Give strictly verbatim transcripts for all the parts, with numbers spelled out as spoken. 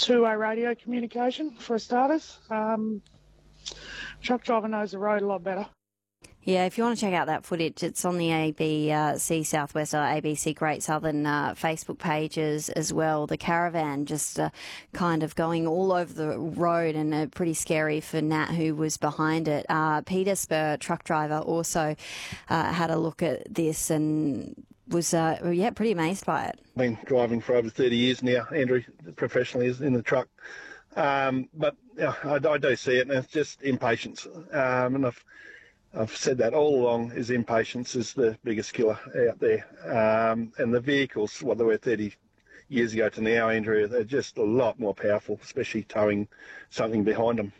two-way radio communication for starters. Um, truck driver knows the road a lot better. Yeah, if you want to check out that footage, it's on the A B C Southwest or A B C Great Southern uh, Facebook pages as well. The caravan just uh, kind of going all over the road, and uh, pretty scary for Nat, who was behind it. Uh, Peter Spur, truck driver, also uh, had a look at this and was, uh, yeah, pretty amazed by it. I've been driving for over thirty years now. Andrew professionally is in the truck. Um, but yeah, I, I do see it, and it's just impatience. Um, and I've I've said that all along, is impatience is the biggest killer out there. Um, and the vehicles, what they were thirty years ago to now, Andrew, they're just a lot more powerful, especially towing something behind them.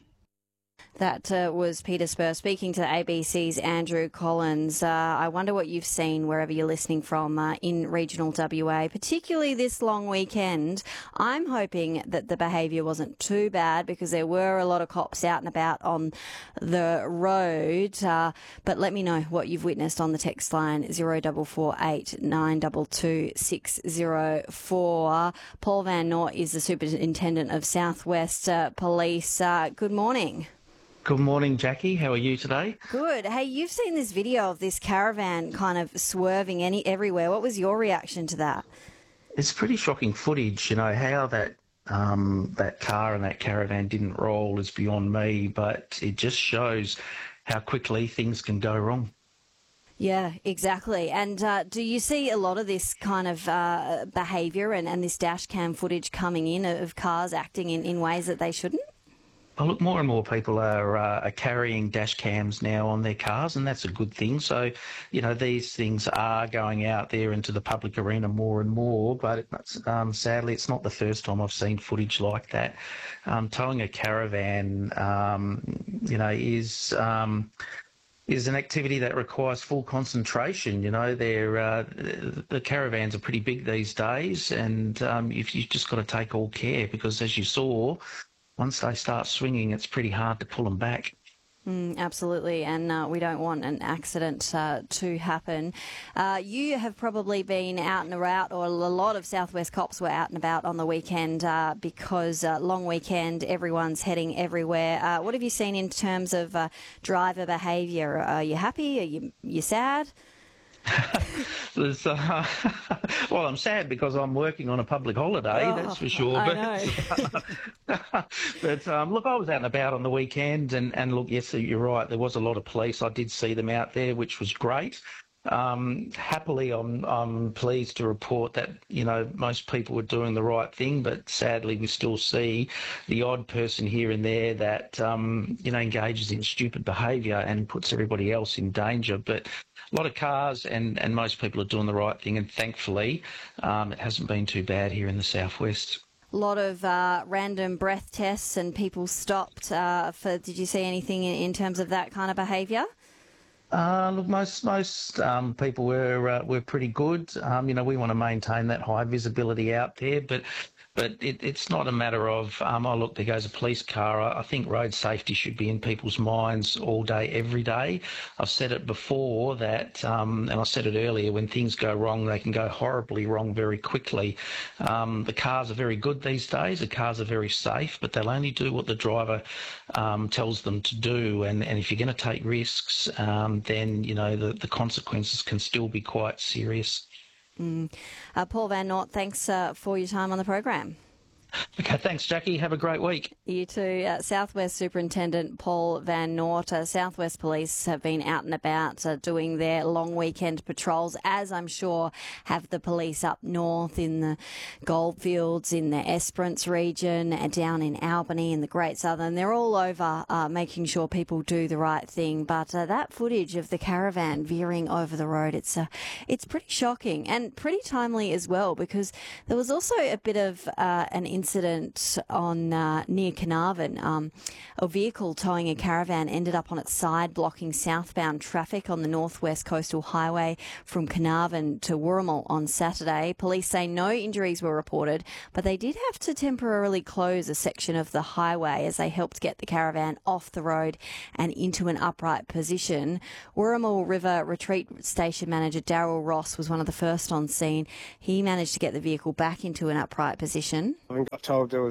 That uh, was Peter Spur speaking to A B C's Andrew Collins. Uh, I wonder what you've seen wherever you're listening from uh, in regional W A, particularly this long weekend. I'm hoping that the behaviour wasn't too bad, because there were a lot of cops out and about on the road. Uh, but let me know what you've witnessed on the text line zero four four eight nine two two six zero four. Paul Van Noort is the Superintendent of Southwest uh, Police. Uh, good morning. Good morning, Jackie. How are you today? Good. Hey, you've seen this video of this caravan kind of swerving any everywhere. What was your reaction to that? It's pretty shocking footage. You know, how that um, that car and that caravan didn't roll is beyond me, but it just shows how quickly things can go wrong. Yeah, exactly. And uh, do you see a lot of this kind of uh, behaviour and, and this dash cam footage coming in of cars acting in, in ways that they shouldn't? Oh, look, more and more people are, uh, are carrying dash cams now on their cars, and that's a good thing. So, you know, these things are going out there into the public arena more and more, but it's, um, sadly it's not the first time I've seen footage like that. Um, towing a caravan, um, you know, is... Um, is an activity that requires full concentration. You know, they're, uh, the caravans are pretty big these days, and um, you've, you've just got to take all care, because as you saw, once they start swinging, it's pretty hard to pull them back. Mm, absolutely, and uh, we don't want an accident uh, to happen. Uh, you have probably been out and about, or a lot of Southwest cops were out and about on the weekend uh, because uh, long weekend, everyone's heading everywhere. Uh, what have you seen in terms of uh, driver behaviour? Are you happy? Are you you sad? There's, uh, well, I'm sad because I'm working on a public holiday, oh, that's for sure. I but know. but um, look, I was out and about on the weekend, and, and look, yes, you're right, there was a lot of police. I did see them out there, which was great. Um, happily, I'm, I'm pleased to report that, you know, most people were doing the right thing, but sadly we still see the odd person here and there that, um, you know, engages in stupid behaviour and puts everybody else in danger. But a lot of cars, and, and most people are doing the right thing, and thankfully um, it hasn't been too bad here in the southwest. A lot of uh, random breath tests, and people stopped uh, for, did you see anything in, in terms of that kind of behaviour? Uh, look, most most um, people were uh, were pretty good. Um, you know, we want to maintain that high visibility out there, but but it, it's not a matter of um, oh look, there goes a police car. I, I think road safety should be in people's minds all day, every day. I've said it before that, um, and I said it earlier. When things go wrong, they can go horribly wrong very quickly. Um, the cars are very good these days. The cars are very safe, but they'll only do what the driver um, tells them to do. And and if you're going to take risks, um, then, you know, the, the consequences can still be quite serious. Mm. Uh, Paul Van Noort, thanks uh, for your time on the program. Okay, thanks, Jackie. Have a great week. You too. Uh, Southwest Superintendent Paul Van Noort. Uh, Southwest Police have been out and about uh, doing their long weekend patrols, as I'm sure have the police up north in the Goldfields, in the Esperance region, and down in Albany, in the Great Southern. They're all over uh, making sure people do the right thing. But uh, that footage of the caravan veering over the road, it's uh, it's pretty shocking and pretty timely as well, because there was also a bit of uh, an incident on uh, near Carnarvon. Um, a vehicle towing a caravan ended up on its side, blocking southbound traffic on the northwest coastal highway from Carnarvon to Wooramel on Saturday. Police say no injuries were reported, but they did have to temporarily close a section of the highway as they helped get the caravan off the road and into an upright position. Wooramel River Retreat Station Manager Daryl Ross was one of the first on scene. He managed to get the vehicle back into an upright position. I got told there was a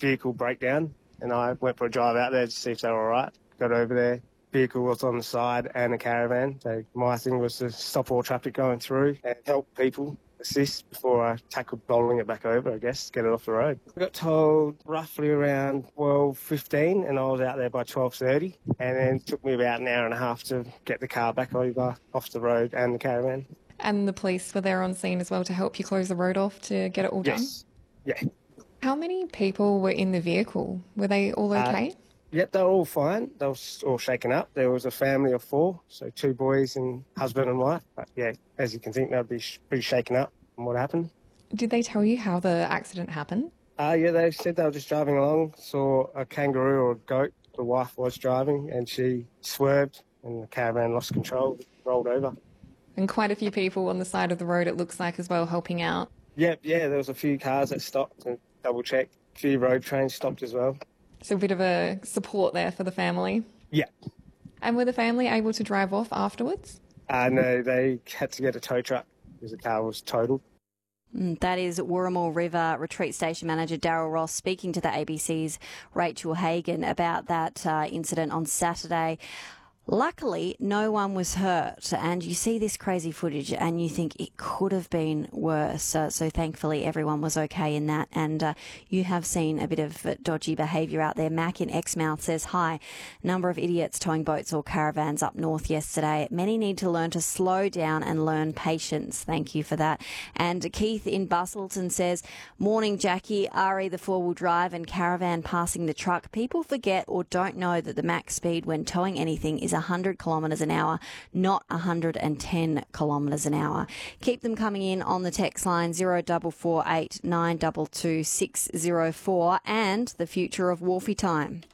vehicle breakdown, and I went for a drive out there to see if they were all right. Got over there. Vehicle was on the side and a caravan. So my thing was to stop all traffic going through and help people, assist before I tackled bowling it back over, I guess, get it off the road. I got told roughly around twelve fifteen and I was out there by twelve thirty, and then it took me about an hour and a half to get the car back over off the road and the caravan. And the police were there on scene as well to help you close the road off to get it all done? Yes. Yeah. How many people were in the vehicle? Were they all okay? Uh, Yep, they were all fine. They were all shaken up. There was a family of four, so two boys and husband and wife. But yeah, as you can think, they'd be pretty shaken up from what happened. Did they tell you how the accident happened? Uh, yeah, they said they were just driving along, saw a kangaroo or a goat. The wife was driving and she swerved and the caravan lost control, rolled over. And quite a few people on the side of the road, it looks like, as well, helping out. Yep, yeah, there was a few cars that stopped and double-checked. A few road trains stopped as well. So a bit of a support there for the family. Yeah. And were the family able to drive off afterwards? Uh, no, they had to get a tow truck because the car was totaled. That is Wurrumul River Retreat Station Manager Daryl Ross speaking to the A B C's Rachel Hagan about that uh, incident on Saturday. Luckily, no one was hurt, and you see this crazy footage and you think it could have been worse. Uh, so thankfully, everyone was okay in that, and uh, you have seen a bit of dodgy behaviour out there. Mac in Exmouth says, hi, number of idiots towing boats or caravans up north yesterday. Many need to learn to slow down and learn patience. Thank you for that. And Keith in Bustleton says, morning, Jackie, R E the four-wheel drive and caravan passing the truck. People forget or don't know that the max speed when towing anything is one hundred kilometres an hour, not one hundred ten kilometres an hour. Keep them coming in on the text line zero four four eight nine two two six zero four and the future of Wharfie time.